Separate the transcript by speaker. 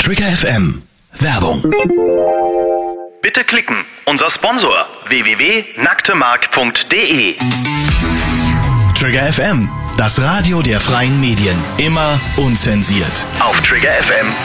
Speaker 1: Trigger FM. Werbung.
Speaker 2: Bitte klicken. Unser Sponsor www.nacktemark.de.
Speaker 1: Trigger FM. Das Radio der freien Medien. Immer unzensiert.
Speaker 2: Auf triggerfm.de.